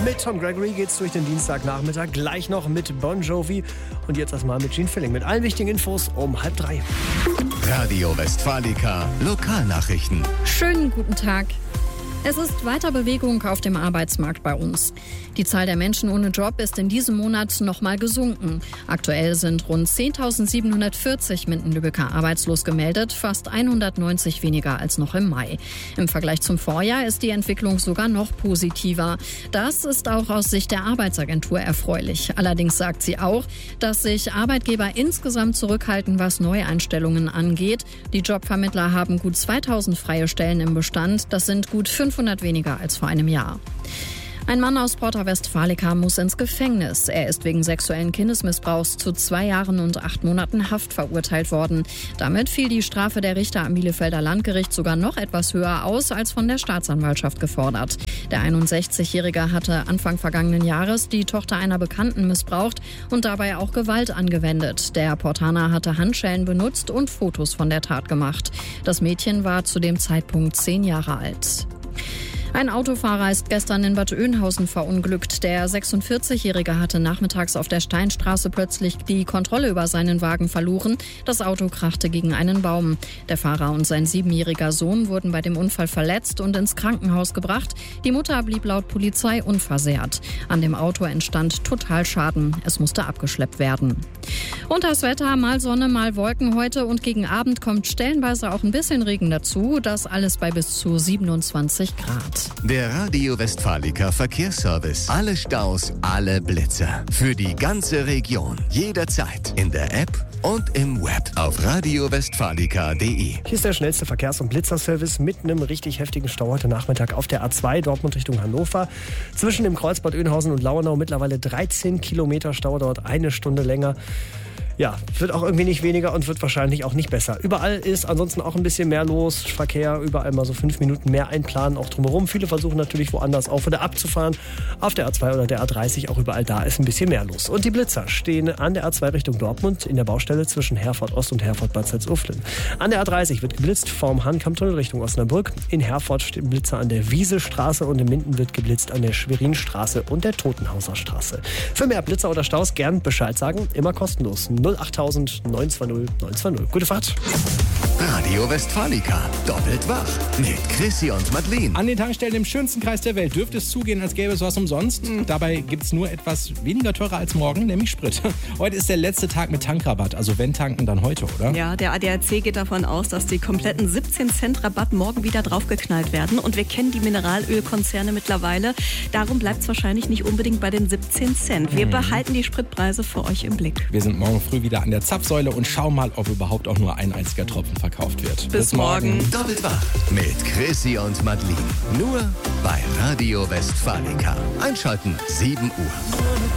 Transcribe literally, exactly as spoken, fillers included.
Mit Tom Gregory geht's durch den Dienstagnachmittag, gleich noch mit Bon Jovi und jetzt erstmal mit Gene Filling mit allen wichtigen Infos um halb drei. Radio Westfalica Lokalnachrichten. Schönen guten Tag. Es ist weiter Bewegung auf dem Arbeitsmarkt bei uns. Die Zahl der Menschen ohne Job ist in diesem Monat nochmal gesunken. Aktuell sind rund zehntausendsiebenhundertvierzig Minden-Lübecker arbeitslos gemeldet, fast hundertneunzig weniger als noch im Mai. Im Vergleich zum Vorjahr ist die Entwicklung sogar noch positiver. Das ist auch aus Sicht der Arbeitsagentur erfreulich. Allerdings sagt sie auch, dass sich Arbeitgeber insgesamt zurückhalten, was Neueinstellungen angeht. Die Jobvermittler haben gut zweitausend freie Stellen im Bestand. Das sind gut fünfhundert weniger als vor einem Jahr. Ein Mann aus Porta Westfalica muss ins Gefängnis. Er ist wegen sexuellen Kindesmissbrauchs zu zwei Jahren und acht Monaten Haft verurteilt worden. Damit fiel die Strafe der Richter am Bielefelder Landgericht sogar noch etwas höher aus als von der Staatsanwaltschaft gefordert. Der einundsechzigjährige hatte Anfang vergangenen Jahres die Tochter einer Bekannten missbraucht und dabei auch Gewalt angewendet. Der Portaner hatte Handschellen benutzt und Fotos von der Tat gemacht. Das Mädchen war zu dem Zeitpunkt zehn Jahre alt. Ein Autofahrer ist gestern in Bad Oeynhausen verunglückt. Der sechsundvierzigjährige hatte nachmittags auf der Steinstraße plötzlich die Kontrolle über seinen Wagen verloren. Das Auto krachte gegen einen Baum. Der Fahrer und sein siebenjähriger Sohn wurden bei dem Unfall verletzt und ins Krankenhaus gebracht. Die Mutter blieb laut Polizei unversehrt. An dem Auto entstand Totalschaden. Es musste abgeschleppt werden. Und das Wetter, mal Sonne, mal Wolken heute und gegen Abend kommt stellenweise auch ein bisschen Regen dazu. Das alles bei bis zu siebenundzwanzig Grad. Der Radio Westfalica Verkehrsservice. Alle Staus, alle Blitzer. Für die ganze Region. Jederzeit. In der App und im Web. Auf radio westfalica punkt de. Hier ist der schnellste Verkehrs- und Blitzerservice mit einem richtig heftigen Stau heute Nachmittag auf der A zwei Dortmund Richtung Hannover. Zwischen dem Kreuz Bad Oeynhausen und Lauenau mittlerweile dreizehn Kilometer Stau, dauert eine Stunde länger. Ja, wird auch irgendwie nicht weniger und wird wahrscheinlich auch nicht besser. Überall ist ansonsten auch ein bisschen mehr los. Verkehr, überall mal so fünf Minuten mehr einplanen, auch drumherum. Viele versuchen natürlich woanders auf- oder abzufahren. Auf der A zwei oder der A dreißig, auch überall da ist ein bisschen mehr los. Und die Blitzer stehen an der A zwei Richtung Dortmund in der Baustelle zwischen Herford Ost und Herford Bad Salzuflen. An der A dreißig wird geblitzt vom Hahnkammtunnel Richtung Osnabrück. In Herford stehen Blitzer an der Wieselstraße und in Minden wird geblitzt an der Schwerinstraße und der Totenhauser Straße. Für mehr Blitzer oder Staus gern Bescheid sagen, immer kostenlos. null achttausend neun zwei null neun zwei null. Gute Fahrt. Radio Westfalica. Doppelt wach. Mit Chrissy und Madeleine. An den Tankstellen im schönsten Kreis der Welt dürfte es zugehen, als gäbe es was umsonst. Dabei gibt es nur etwas weniger teurer als morgen, nämlich Sprit. Heute ist der letzte Tag mit Tankrabatt. Also wenn tanken, dann heute, oder? Ja, der A D A C geht davon aus, dass die kompletten siebzehn Cent Rabatt morgen wieder draufgeknallt werden. Und wir kennen die Mineralölkonzerne mittlerweile. Darum bleibt es wahrscheinlich nicht unbedingt bei den siebzehn Cent. Wir mhm. behalten die Spritpreise für euch im Blick. Wir sind morgen früh wieder an der Zapfsäule und schauen mal, ob überhaupt auch nur ein einziger Tropfen verkauft wird. Bis, Bis morgen. morgen. Doppelt wach mit Chrissy und Madeleine. Nur bei Radio Westfalica. Einschalten sieben Uhr.